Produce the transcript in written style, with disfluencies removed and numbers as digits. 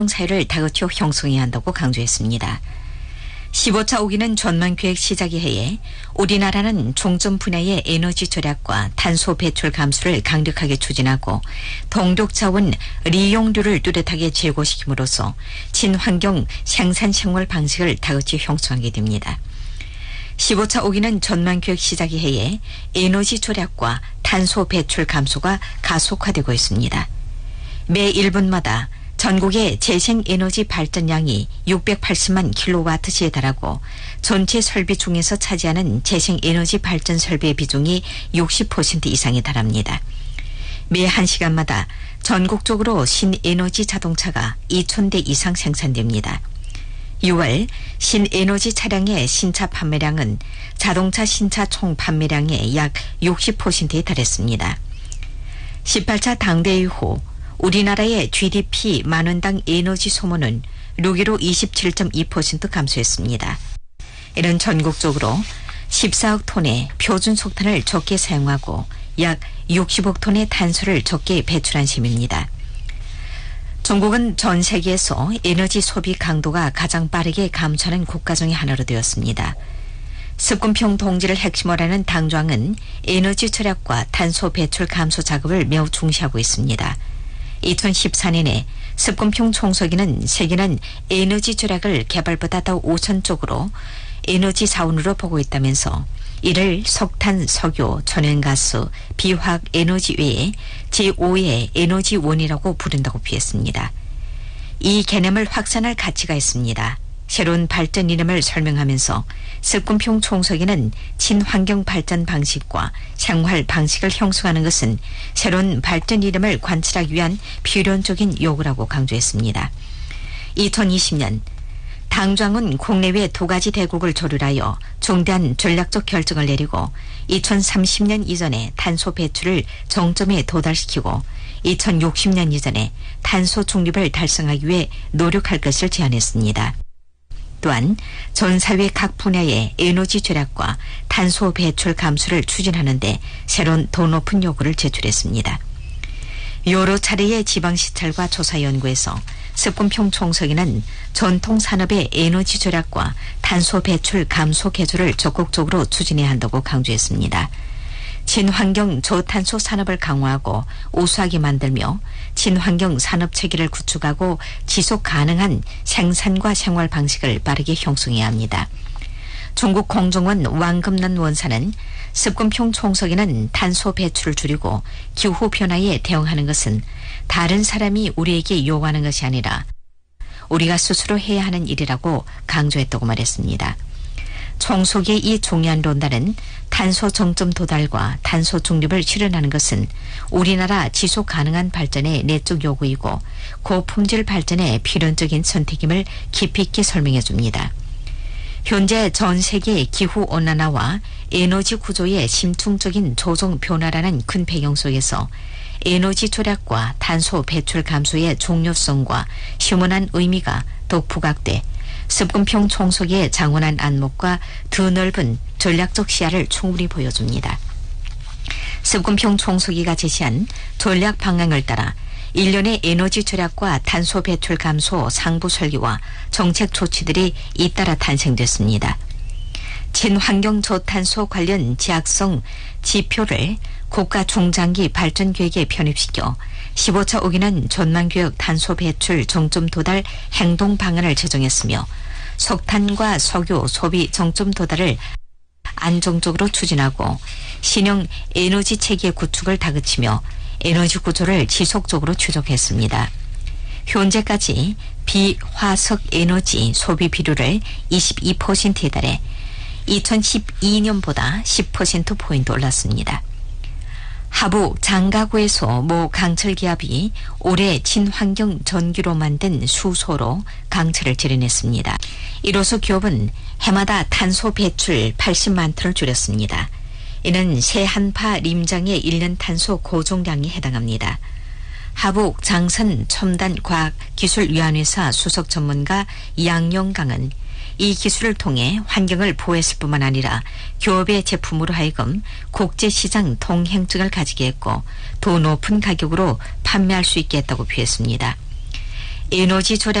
사회를 다그쳐 형성해야 한다고 강조했습니다. 15차 5기는 전망계획 시작에 해에 우리나라는 종전 분야의 에너지 절약과 탄소 배출 감소를 강력하게 추진하고 동력자원 리용률을 뚜렷하게 제고시킴으로써 친환경 생산 생활 방식을 다그쳐 형성하게 됩니다. 15차 5기는 전망계획 시작에 해에 에너지 절약과 탄소 배출 감소가 가속화되고 있습니다. 매 1분마다 전국의 재생에너지 발전량이 680만 킬로와트시에 달하고 전체 설비 중에서 차지하는 재생에너지 발전 설비의 비중이 60% 이상에 달합니다. 매 1시간마다 전국적으로 신에너지 자동차가 2,000대 이상 생산됩니다. 6월 신에너지 차량의 신차 판매량은 자동차 신차 총 판매량의 약 60%에 달했습니다. 18차 당대회 후 우리나라의 GDP 만원당 에너지 소모는 6위로 27.2% 감소했습니다. 이는 전국적으로 14억 톤의 표준 석탄을 적게 사용하고 약 60억 톤의 탄소를 적게 배출한 셈입니다. 중국은 전 세계에서 에너지 소비 강도가 가장 빠르게 감소하는 국가 중의 하나로 되었습니다. 습군평 동지를 핵심으로 하는 당정은 에너지 절약과 탄소 배출 감소 작업을 매우 중시하고 있습니다. 2014년에 습군평 총서기는 세계는 에너지 절약을 개발보다 더 우선적으로 에너지 자원으로 보고 있다면서 이를 석탄, 석유, 천연가스, 비화학 에너지 외에 제5의 에너지원이라고 부른다고 비했습니다. 이 개념을 확산할 가치가 있습니다. 새로운 발전 이념을 설명하면서 습군평 총서기는 친환경 발전 방식과 생활 방식을 형성하는 것은 새로운 발전 이념을 관찰하기 위한 필연적인 요구라고 강조했습니다. 2020년 당정은 국내외 2가지 대국을 조율하여 중대한 전략적 결정을 내리고 2030년 이전에 탄소 배출을 정점에 도달시키고 2060년 이전에 탄소 중립을 달성하기 위해 노력할 것을 제안했습니다. 또한 전 사회 각 분야의 에너지 절약과 탄소 배출 감소를 추진하는 데 새로운 더 높은 요구를 제출했습니다. 여러 차례의 지방시찰과 조사 연구에서 습군평 총서기는 전통 산업의 에너지 절약과 탄소 배출 감소 개조를 적극적으로 추진해야 한다고 강조했습니다. 친환경 저탄소 산업을 강화하고 우수하게 만들며 친환경 산업 체계를 구축하고 지속 가능한 생산과 생활 방식을 빠르게 형성해야 합니다. 중국 공정원 왕금난 원사는 습군평 총서기는 탄소 배출을 줄이고 기후 변화에 대응하는 것은 다른 사람이 우리에게 요구하는 것이 아니라 우리가 스스로 해야 하는 일이라고 강조했다고 말했습니다. 총서기의 이 중요한 논단은 탄소 정점 도달과 탄소 중립을 실현하는 것은 우리나라 지속 가능한 발전의 내적 요구이고 고품질 발전의 필연적인 선택임을 깊이 있게 설명해 줍니다. 현재 전 세계 기후온난화와 에너지 구조의 심층적인 조정 변화라는 큰 배경 속에서 에너지 절약과 탄소 배출 감소의 중요성과 시원한 의미가 더욱 부각돼 습군평 총서기의 장원한 안목과 더 넓은 전략적 시야를 충분히 보여줍니다. 습군평 총서기가 제시한 전략 방향을 따라 일련의 에너지 절약과 탄소 배출 감소 상부 설계와 정책 조치들이 잇따라 탄생됐습니다. 친환경 저탄소 관련 지향성 지표를 국가 중장기 발전 계획에 편입시켜 15차 5기는 전망교육 탄소 배출 정점 도달 행동 방안을 제정했으며 석탄과 석유 소비 정점 도달을 안정적으로 추진하고 신형 에너지 체계 구축을 다그치며 에너지 구조를 지속적으로 추적했습니다. 현재까지 비화석 에너지 소비 비율을 22%에 달해 2012년보다 10%포인트 올랐습니다. 하북 장가구에서 모 강철 기업이 올해 친환경 전기로 만든 수소로 강철을 지르냈습니다. 이로써 기업은 해마다 탄소 배출 80만 톤을 줄였습니다. 이는 새 한파 림장의 1년 탄소 고정량에 해당합니다. 하북 장선 첨단과학기술위원회사 수석 전문가 양영강은 이 기술을 통해 환경을 보호했을 뿐만 아니라 기업의 제품으로 하여금 국제시장 통행증을 가지게 했고 더 높은 가격으로 판매할 수 있게 했다고 표했습니다. 에너지 절약